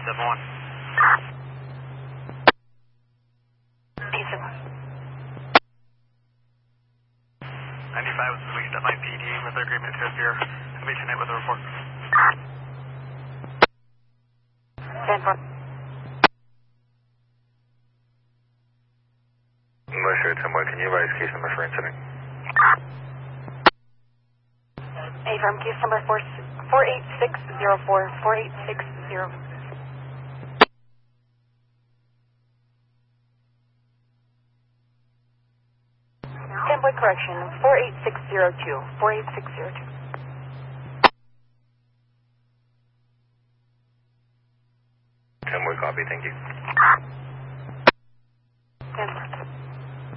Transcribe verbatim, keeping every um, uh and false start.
seven one. eight seven one. ninety-five was released at my P D with the agreement to appear. I'll be tonight with a report. ten four. Militia ten one, can you advise case number for incident? A from case number four four eight six zero four four eight six zero. Template correction four eight six zero two four eight six zero two. ten one copy, thank you. ten four.